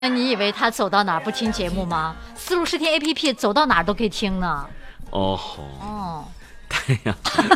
那你以为他走到哪儿不听节目吗？丝路视听 APP 走到哪儿都可以听呢。 哦，丹阳，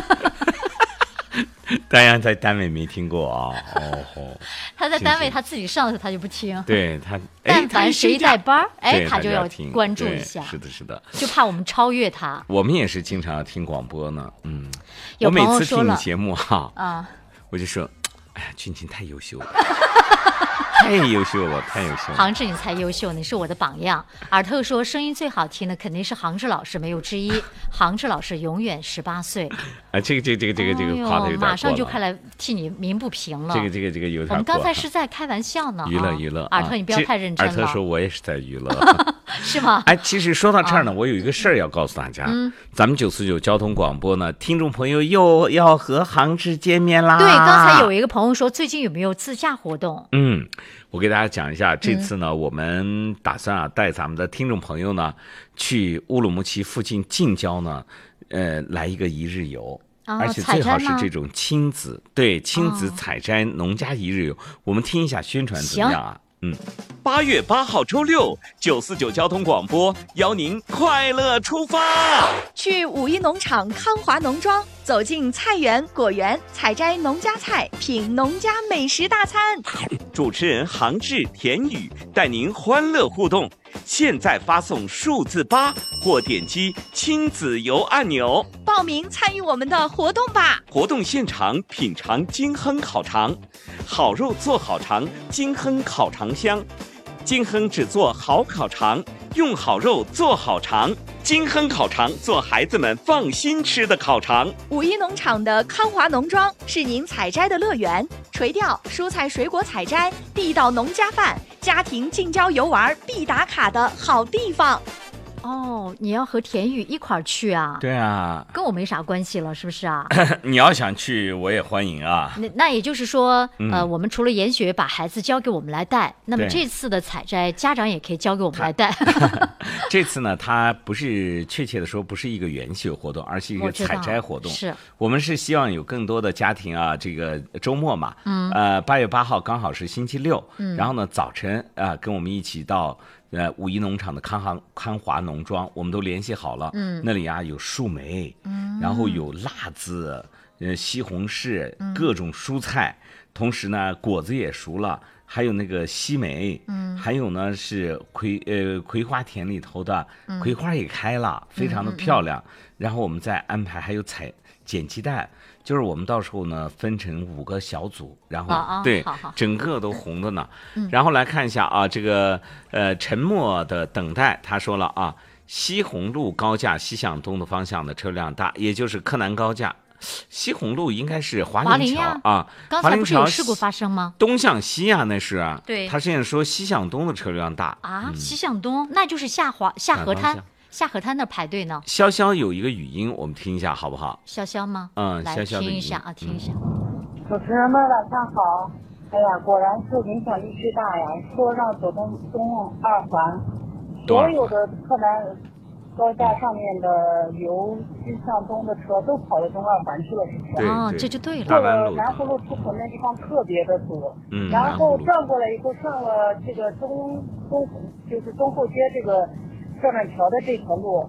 丹阳在单位没听过啊。 他在单位他自己上的时候他就不听。 对他， 但凡谁带班他就要关注一下。 是的，是的， 就怕我们超越他。 我们也是经常要听广播呢。 有我每次听你节目我就说，哎呀，俊琴太优秀了。太优秀了，太优秀了！ 杭志你才优秀，你是我的榜样。尔特说声音最好听的肯定是杭志老师，没有之一。杭志老师永远18岁。 这个夸的有点过了， 马上就快来替你鸣不平了。 这个有点过。 我们刚才是在开玩笑呢。 娱乐。 尔特，你不要太认真了。 尔特说我也是在娱乐。 是吗？ 其实说到这儿呢，我有一个事儿要告诉大家。咱们949交通广播呢，听众朋友又要和杭志见面啦。 对，刚才有一个朋友说，最近有没有自驾活动？ 我给大家讲一下，这次呢，我们打算带咱们的听众朋友呢，去乌鲁木齐附近近郊呢，来一个一日游，而且最好是这种亲子采摘农家一日游。我们听一下宣传怎么样啊 ？8月8号周六，949交通广播邀您快乐出发， 去五一农场康华农庄，走进菜园果园，采摘农家菜，品农家美食大餐。 主持人杭志、田宇带您欢乐互动。现在发送数字8或点击亲子游按钮， 报名参与我们的活动吧！ 活动现场品尝金亨烤肠，好肉做好肠，金亨烤肠香。金亨只做好烤肠，用好肉做好肠。金亨烤肠做孩子们放心吃的烤肠。 五一农场的康华农庄是您采摘的乐园，垂钓、蔬菜水果采摘、地道农家饭、家庭近郊游玩必打卡的好地方。 你要和田宇一块儿去啊？ 对啊， 跟我没啥关系了，是不是啊？ 你要想去，我也欢迎啊。 那也就是说，我们除了研学，把孩子交给我们来带，那么这次的采摘，家长也可以交给我们来带。 这次呢，它不是确切的说不是一个研学活动，而是一个采摘活动。 是我们是希望有更多的家庭啊，这个周末嘛，8月8号刚好是星期六，然后呢早晨跟我们一起到五一农场的康华农庄，我们都联系好了。那里有树莓，然后有辣子，西红柿，各种蔬菜，同时呢果子也熟了，还有那个西梅，还有呢是葵花田里头的葵花也开了，非常的漂亮。然后我们再安排还有捡鸡蛋。就是我们到时候呢分成5个小组，然后整个都红的呢。然后来看一下这个沉默的等待，他说了西红路高架西向东的方向的车辆大，也就是柯南高架。西红路应该是华林桥刚才不是有事故发生吗？ 东向西那是对。 他现在说西向东的车辆大西向东那就是下河滩。下河滩那排队呢。 潇潇有一个语音，我们听一下好不好？ 潇潇吗？来潇听一下听一下。 主持人们晚上好。哎呀，果然是影响力巨大呀！说让走东二环，所有的柯南高架上面的由西向东的车都跑到东二环去了，是不是？ 这就对了。 这个南湖路出口那地方特别的堵，然后转过来以后上了这个就是中后街这个转转桥的这条路，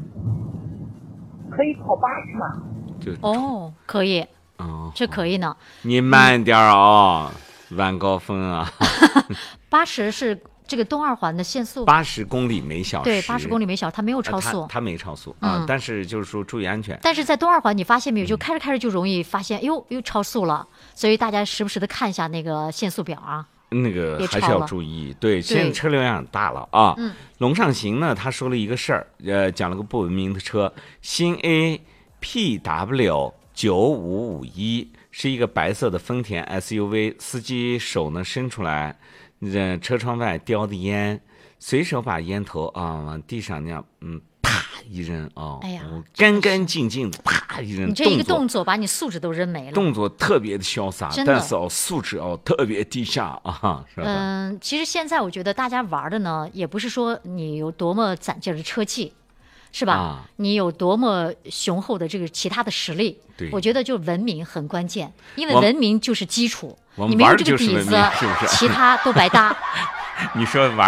可以跑80码。 可以。这可以呢。 你慢点晚高峰 80是这个东二环的限速 ，80公里每小时。 对，80公里每小时，它没有超速。 它没超速但是就是说注意安全。 但是在东二环，你发现没有？就开着就容易发现，又超速了。所以大家时不时的看一下那个限速表啊。 那个还是要注意。对，现在车流量大了龙上行呢，他说了一个事儿，讲了个不文明的车，新 APW9551是一个白色的丰田 SUV， 司机手呢伸出来，车窗外叼的烟，随手把烟头往地上那样啪一扔干干净净的啪一扔。 你这一个动作把你素质都扔没了。 动作特别的潇洒，但是素质特别低下是吧？ 其实现在我觉得大家玩的呢，也不是说你有多么攒劲的车技。是吧？你有多么雄厚的这个其他的实力？我觉得就文明很关键，因为文明就是基础。你没有这个底子， 是不是其他都白搭。 你说玩